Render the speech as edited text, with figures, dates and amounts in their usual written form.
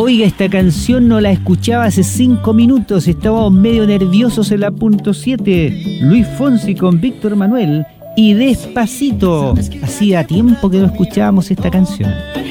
Oiga, esta canción no la escuchaba hace 5 minutos, estábamos medio nerviosos en la punto 7. Luis Fonsi con Víctor Manuel y Despacito. Hacía tiempo que no escuchábamos esta canción.